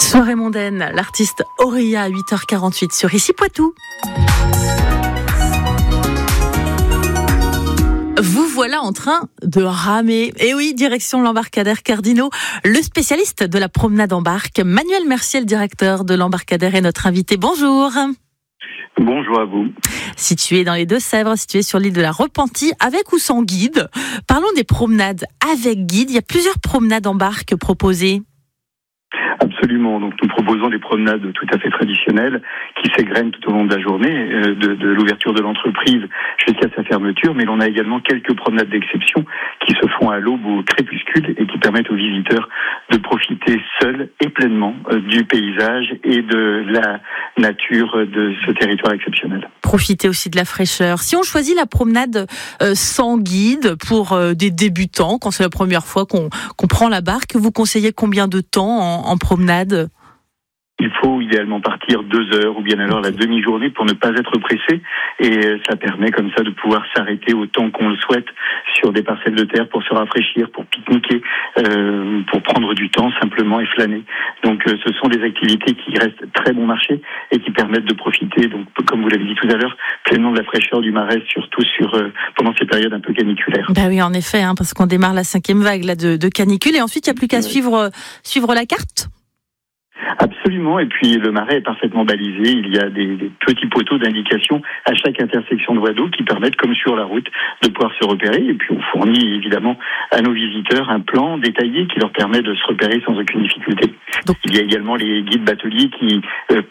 Soirée mondaine, l'artiste Auria à 8h48 sur Ici Poitou. Vous voilà en train de ramer. Et oui, direction l'embarcadère Cardinaux. Le spécialiste de la promenade en barque, Manuel Mercier, le directeur de l'embarcadère, est notre invité. Bonjour. Bonjour à vous. Situé dans les Deux-Sèvres, situé sur l'île de la Repentie, avec ou sans guide. Parlons des promenades avec guide. Il y a plusieurs promenades en barque proposées. Absolument. Donc nous proposons des promenades tout à fait traditionnelles qui s'égrènent tout au long de la journée, de l'ouverture de l'entreprise jusqu'à sa fermeture. Mais l'on a également quelques promenades d'exception qui se font à l'aube ou au crépuscule et qui permettent aux visiteurs de profiter seuls et pleinement du paysage et de la nature de ce territoire exceptionnel. Profiter aussi de la fraîcheur. Si on choisit la promenade sans guide pour des débutants, quand c'est la première fois qu'on prend la barque, vous conseillez combien de temps en promenade ? Il faut idéalement partir 2 heures ou bien alors la demi-journée pour ne pas être pressé, et ça permet comme ça de pouvoir s'arrêter autant qu'on le souhaite sur des parcelles de terre pour se rafraîchir, pour pique-niquer, pour prendre du temps simplement et flâner. Donc ce sont des activités qui restent très bon marché et qui permettent de profiter, donc comme vous l'avez dit tout à l'heure, pleinement de la fraîcheur du marais, surtout pendant ces périodes un peu caniculaires. Bah oui, en effet, parce qu'on démarre la 5e vague là, de canicule, et ensuite il n'y a plus qu'à suivre la carte. Absolument, et puis le marais est parfaitement balisé. Il y a des petits poteaux d'indication à chaque intersection de voie d'eau qui permettent, comme sur la route, de pouvoir se repérer. Et puis on fournit évidemment à nos visiteurs un plan détaillé qui leur permet de se repérer sans aucune difficulté. Donc, il y a également les guides bateliers qui